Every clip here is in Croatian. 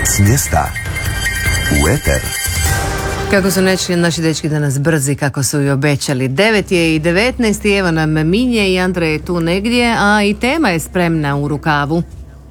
S mjesta u eter. Kako su naši dečki danas brzi, kako su i obećali. 9:19 i evo nam Minje i Andrej je tu negdje, a i tema je spremna u rukavu.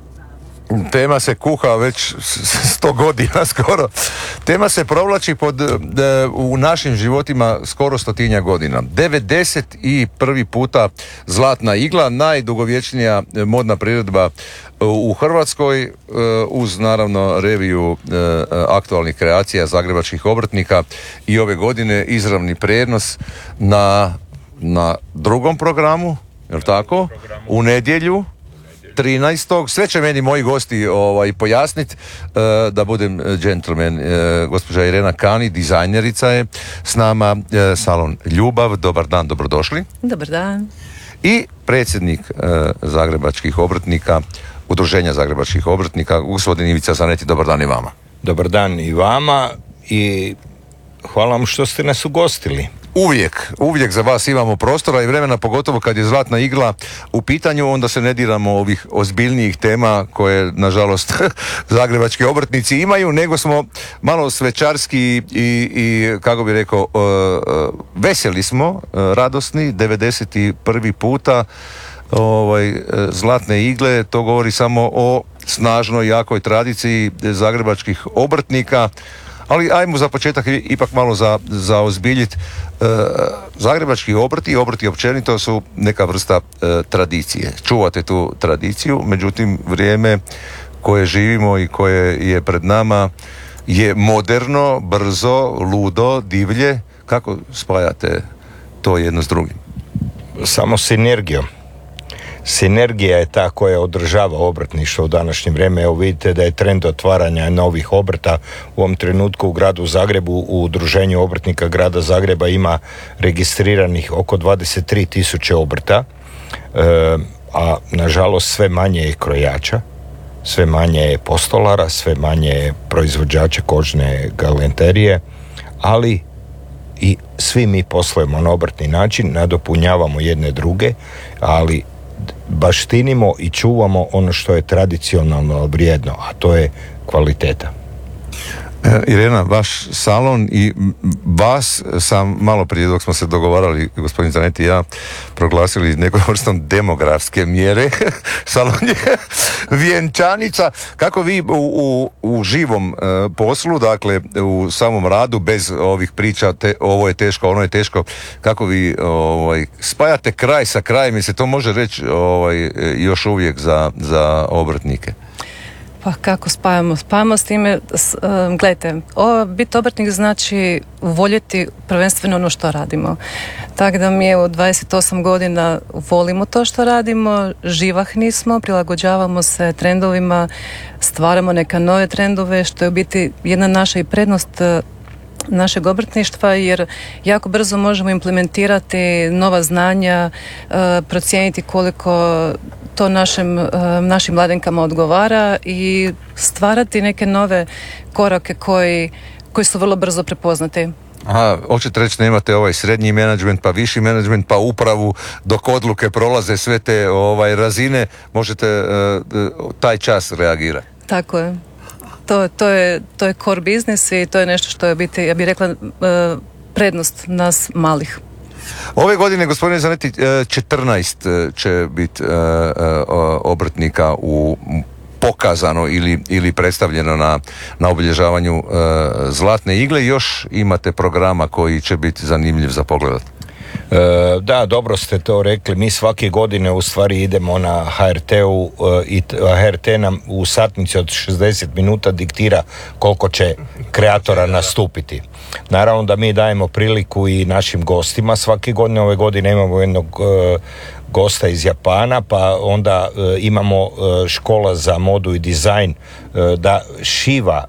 Tema se kuha već 100 godina skoro. Tema se provlači u našim životima skoro 100 godina. 91. puta Zlatna igla, najdugovječnija modna priredba u Hrvatskoj, uz naravno reviju aktualnih kreacija zagrebačkih obrtnika, i ove godine izravni prijenos na drugom programu, jel tako? U nedjelju 13. Sve će meni moji gosti pojasniti, da budem džentlmen. Gospođa Irena Kani, dizajnerica je s nama, salon Ljubav. Dobar dan, dobrodošli. Dobar dan. I predsjednik zagrebačkih obrtnika, Udruženja zagrebačkih obrtnika, gospodin Ivica Zanetti. Dobar dan i vama. Dobar dan i vama i hvala vam što ste nas ugostili. Uvijek za vas imamo prostora i vremena, pogotovo kad je Zlatna igla u pitanju, onda se ne diramo ovih ozbiljnijih tema koje, nažalost, zagrebački obrtnici imaju, nego smo malo svečarski i kako bi rekao, veseli smo, radosni. 91. puta Zlatne igle, to govori samo o snažnoj, jakoj tradiciji zagrebačkih obrtnika. Ali ajmo za početak ipak malo za ozbiljit. Zagrebački obrti i obrti općenito su neka vrsta tradicije. Čuvate tu tradiciju, međutim vrijeme koje živimo i koje je pred nama je moderno, brzo, ludo, divlje. Kako spajate to jedno s drugim? Samo sinergijom. Sinergija je ta koja održava obrtništvo u današnje vrijeme. Evo vidite da je trend otvaranja novih obrta. U ovom trenutku u gradu Zagrebu, u Udruženju obrtnika grada Zagreba ima registriranih oko 23.000 obrta, a nažalost sve manje je krojača, sve manje je postolara, sve manje je proizvođača kožne galanterije, ali i svi mi poslujemo na obrtni način, nadopunjavamo jedne druge, ali baštinimo i čuvamo ono što je tradicionalno vrijedno, a to je kvaliteta. Irena, vaš salon i vas sam malo prije, dok smo se dogovarali, gospodin Zanetti i ja, proglasili nekom vrstom demografske mjere. Salon je vjenčanica. Kako vi u živom poslu, dakle u samom radu, bez ovih priča ovo je teško, ono je teško, kako vi spajate kraj sa krajem, i se to može reći još uvijek za obrtnike? Pa kako spajamo? Spajamo s time, gledajte, biti obrtnik znači voljeti prvenstveno ono što radimo. Tako da mi evo 28 godina volimo to što radimo, živahni smo, prilagođavamo se trendovima, stvaramo neke nove trendove, što je u biti jedna naša i prednost našeg obrtništva, jer jako brzo možemo implementirati nova znanja, procijeniti koliko to našim mladenkama odgovara i stvarati neke nove korake koji su vrlo brzo prepoznati. Aha, hoćete reći, nemate srednji menadžment, pa viši menadžment, pa upravu, dok odluke prolaze sve te razine, možete taj čas reagirati. Tako je. To je core business i to je nešto što je biti, ja bih rekla, prednost nas malih. Ove godine, gospodine Zanetti, 14 će biti obrtnika pokazano ili predstavljeno na obilježavanju Zlatne igle. Još imate programa koji će biti zanimljiv za pogledat? Da, dobro ste to rekli. Mi svake godine u stvari idemo na HRT-u i HRT nam u satnici od 60 minuta diktira koliko će kreatora nastupiti. Naravno da mi dajemo priliku i našim gostima svake godine. Ove godine imamo jednog gosta iz Japana, pa onda imamo škola za modu i dizajn da šiva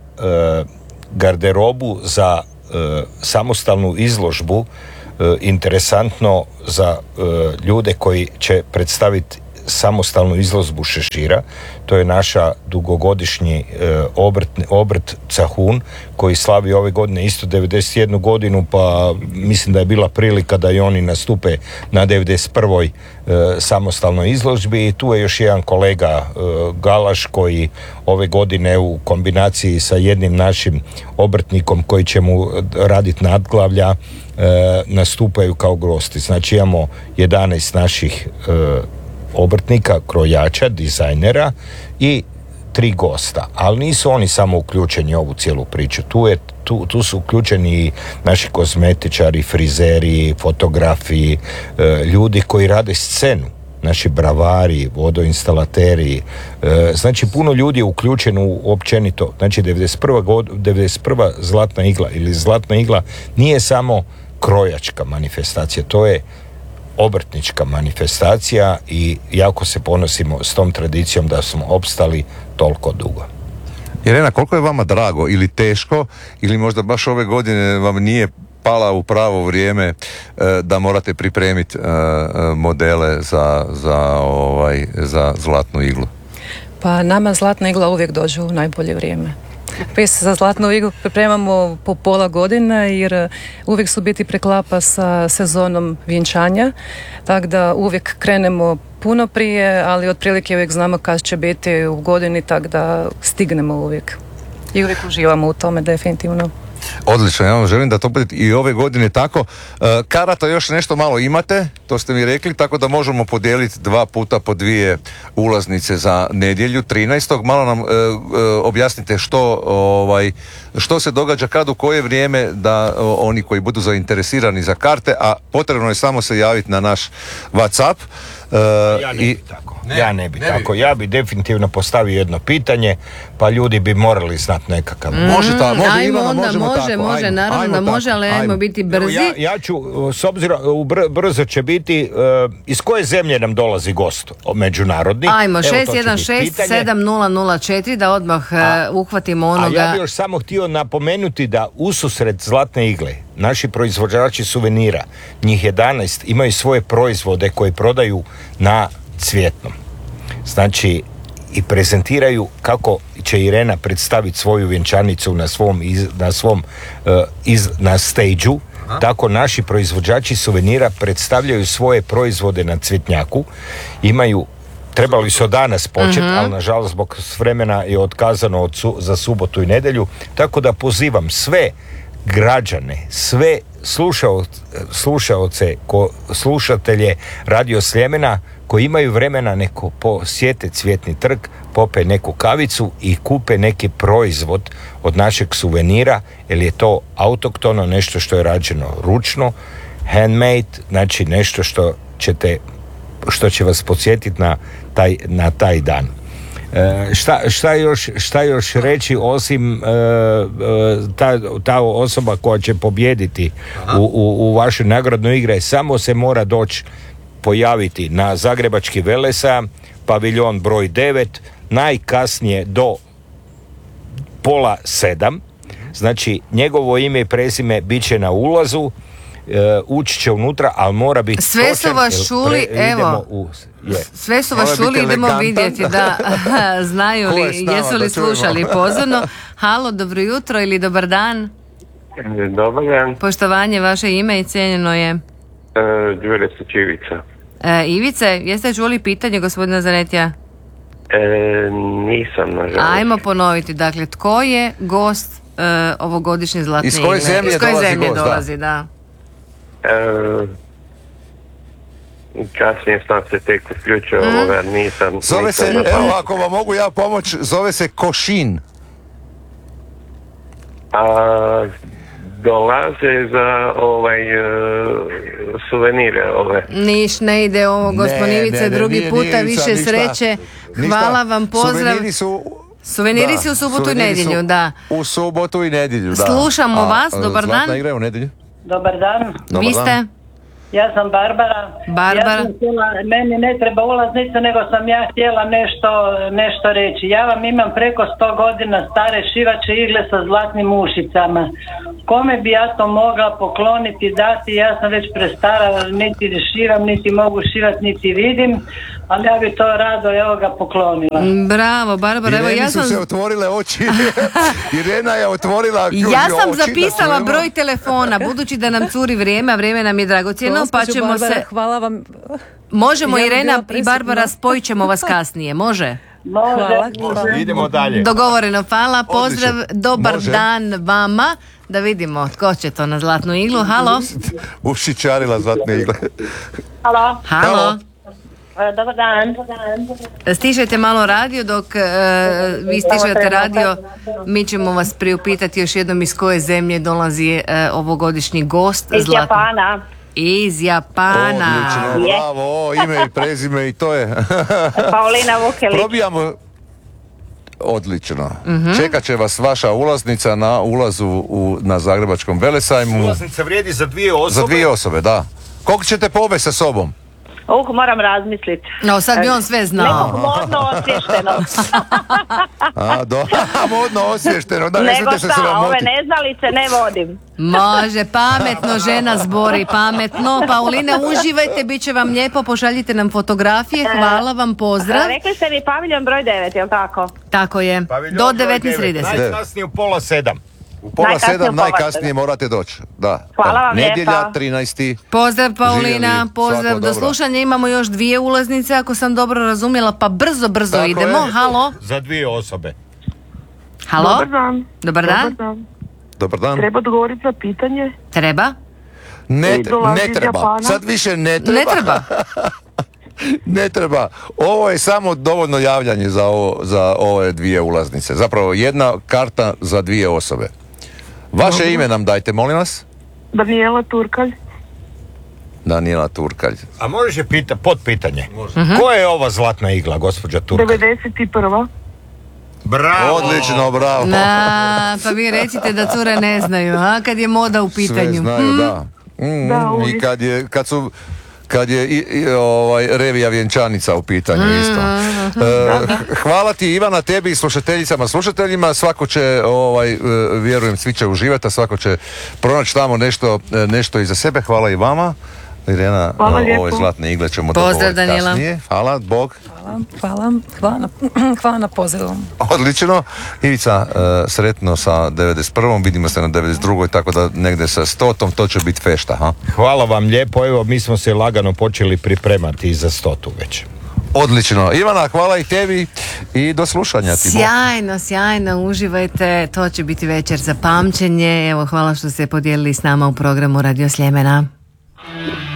garderobu za samostalnu izložbu, interesantno za ljude koji će predstaviti samostalnu izložbu šešira. To je naša dugogodišnji obrt Cahun koji slavi ove godine isto 91 godinu, pa mislim da je bila prilika da i oni nastupe na 91. samostalnoj izložbi. I tu je još jedan kolega Galaš koji ove godine u kombinaciji sa jednim našim obrtnikom koji će mu raditi nadglavlja nastupaju kao gosti. Znači imamo 11 naših obrtnika, krojača, dizajnera i 3 gosta, ali nisu oni samo uključeni u ovu cijelu priču. Tu su uključeni i naši kozmetičari, frizeri, fotografi, ljudi koji rade scenu, naši bravari, vodoinstalateri, znači puno ljudi je uključeno u općenito. Znači 91. Zlatna igla ili Zlatna igla nije samo krojačka manifestacija, to je obrtnička manifestacija i jako se ponosimo s tom tradicijom da smo opstali toliko dugo. Irena, koliko je vama drago ili teško, ili možda baš ove godine vam nije pala u pravo vrijeme da morate pripremiti modele za Zlatnu iglu? Pa nama Zlatna igla uvijek dođe u najbolje vrijeme. Mi se za Zlatnu iglu pripremamo po pola godina jer uvijek su biti preklapa sa sezonom vjenčanja, tako da uvijek krenemo puno prije, ali otprilike uvijek znamo kad će biti u godini, tako da stignemo uvijek. I uvijek uživamo u tome, definitivno. Odlično, ja vam želim da to bude i ove godine tako. Karata još nešto malo imate, to ste mi rekli, tako da možemo podijeliti 2 puta po 2 ulaznice za nedjelju 13. Malo nam objasnite što se događa kad, u koje vrijeme, da oni koji budu zainteresirani za karte, a potrebno je samo se javiti na naš WhatsApp. Ja ne bi tako. Ja bi definitivno postavio jedno pitanje, pa ljudi bi morali znati nekakav. Može, naravno da može, ali ajmo biti brzi. Ja ću, s obzirom, brzo će biti, iz koje zemlje nam dolazi gost međunarodni? Ajmo, 616-7004, da odmah uhvatimo onoga. A ja bih još samo htio napomenuti da ususret Zlatne igle naši proizvođači suvenira, njih 11, imaju svoje proizvode koje prodaju na Cvjetnom. Znači, i prezentiraju kako će Irena predstaviti svoju vjenčanicu na stage-u. Tako naši proizvođači suvenira predstavljaju svoje proizvode na Cvjetnjaku. Trebali su od danas početi, ali nažalost zbog vremena je otkazano za subotu i nedjelju. Tako da pozivam sve građane, sve slušatelje Radio Sljemena koji imaju vremena, neko posjete Cvjetni trg, pope neku kavicu i kupe neki proizvod od našeg suvenira, jer je to autoktono, nešto što je rađeno ručno, handmade, znači nešto što će vas podsjetiti na taj dan. Šta još reći osim ta osoba koja će pobijediti u vašoj nagradnoj igri, samo se mora doći pojaviti na Zagrebački Velesajam, paviljon broj 9, najkasnije do 6:30. Znači njegovo ime i prezime bit će na ulazu, ući će unutra, ali mora biti sve su vas čuli, evo, sve su vas čuli, idemo vidjeti da znaju li, jesu li slušali pozorno. Halo, dobro jutro ili dobar dan. Dobar dan. Poštovanje, vaše ime i cijenjeno je? Đure Ivica. Ivice, jeste čuli pitanje gospodina Zanetija? Nisam, nažalost. Ajmo ponoviti, dakle, tko je gost ovogodišnje Zlatne igle? Iz koje zemlje dolazi, da. Kasnije sam se tek uključio, nisam. Zove se, evo ako vam mogu ja pomoć, zove se Košin. Dolaze za suvenire ove. Niš ne ide ovo, gospodin Ivice, drugi puta više sreće. Hvala vam, pozdrav. Suveniri su u subotu i nedjelju, da. U subotu i nedjelju, da. Slušamo vas, dobar dan. Zlatna igra u nedjelju. Dobar dan. Vi ste? Ja sam Barbara. Ja sam htjela, meni ne treba ulaznica, nego sam ja htjela nešto reći. Ja vam imam preko 100 godina stare šivače igle sa zlatnim ušicama. Kome bi ja to mogla pokloniti, dati? Ja sam već prestara, niti šivam, niti mogu šivati, niti vidim. ali ja bi to rado evo ga poklonila. Bravo, Barbara. Evo, ja sam... su se otvorile oči. Irena je otvorila... Ja sam zapisala broj telefona, budući da nam curi vrijeme, a vrijeme nam je dragocjeno, pa ćemo Barbara, se... hvala vam. Možemo, Irena i Barbara, spojit ćemo vas kasnije, može? Može, idemo dalje. Dogovoreno, hvala, pozdrav, dobar Može. dan vama. Da vidimo tko će to na zlatnu iglu. Halo? Ušičarila zlatne igle. Halo. Halo? Dobar dan. Stišajte malo radio dok vi stišate radio. Mi ćemo vas priupitati još jednom iz koje zemlje dolazi ovogodišnji gost. Iz Japana. Iz Japana. Odlično, bravo, ime i prezime i to je. Paulina Vukelić. Probijamo. Odlično. Čekat će vas vaša ulaznica na ulazu na Zagrebačkom velesajmu. Ulaznica vrijedi za 2 osobe. Za 2 osobe, da. Koliko ćete povesti sa sobom? Moram razmisliti. No, sad bi on sve znao. Nekog modno osvješteno. Modno osvješteno. Da, Nego šta, ove neznalice ne vodim. Može, pametno žena zbori, pametno. Pauline, uživajte, bit će vam lijepo, pošaljite nam fotografije, hvala vam, pozdrav. Rekli ste mi paviljon broj 9, je li tako? Tako je, Paviljon do broj 19:30. Najkasnije u 6:30. U 6:30 najkasnije morate doći. Da. Hvala vam Nedjelja, lijepa. 13. Pozdrav Paulina, Živjeli, pozdrav, svako do dobro. slušanja. Imamo još 2 ulaznice, ako sam dobro razumjela, pa brzo Tako idemo. je. Halo? Za 2 osobe. Halo? Dobar dan. Dobar dan. Dobar dan. Treba odgovoriti na pitanje. Treba? Ne dolazi iz treba. Japana. Sad više ne treba. Ne treba. Ne treba. Ovo je samo dovoljno javljanje za ove 2 ulaznice. Zapravo jedna karta za 2 osobe. Vaše ime nam dajte, molim vas. Danijela Turkalj. Daniela Turkalj. A možeš je potpitanje? Koja je ova zlatna igla, gospođa Turkalj? 91. Bravo! Odlično, bravo. Pa vi recite da cure ne znaju, a kad je moda u pitanju. Sve znaju, da. Da, uvijek. I kad je revija vjenčanica u pitanju isto. Hvala ti, Ivana, tebi i slušateljicama, slušateljima. Svako će, vjerujem, svi će uživati, a svako će pronaći tamo nešto iza sebe. Hvala i vama. Irena, ove zlatne igle ćemo dogovoriti kasnije. Hvala, Bog. Hvala na pozivu. Odlično. Ivica, sretno sa 91. Vidimo se na 92. Tako da negdje sa 100. to će biti fešta. Ha? Hvala vam lijepo. Evo, mi smo se lagano počeli pripremati za 100. već. Odlično. Ivana, hvala i tebi i do slušanja ti. Sjajno, uživajte. To će biti večer za pamćenje. Evo, hvala što ste podijelili s nama u programu Radio Sljemena.